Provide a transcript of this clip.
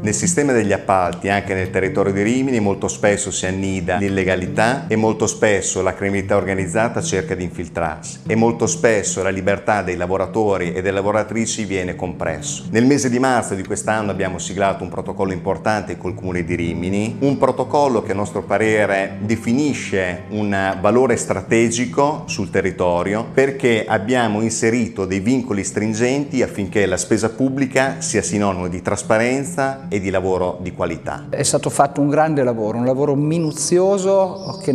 Nel sistema degli appalti, anche nel territorio di Rimini, molto spesso si annida l'illegalità e molto spesso la criminalità organizzata cerca di infiltrarsi e molto spesso la libertà dei lavoratori e delle lavoratrici viene compresso. Nel mese di marzo di quest'anno abbiamo siglato un protocollo importante col Comune di Rimini, un protocollo che a nostro parere definisce un valore strategico sul territorio perché abbiamo inserito dei vincoli stringenti affinché la spesa pubblica sia sinonimo di trasparenza e di lavoro di qualità. È stato fatto un grande lavoro, un lavoro minuzioso che